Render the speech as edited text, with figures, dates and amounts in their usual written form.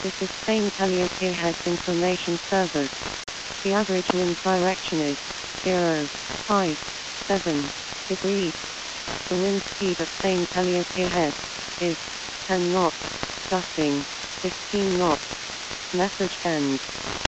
This is Spain Teleopierheads Information Service. The average wind direction is 0.57 degrees. The wind speed at Spain Teleopierheads is 10 knots, gusting 15 knots. Message ends.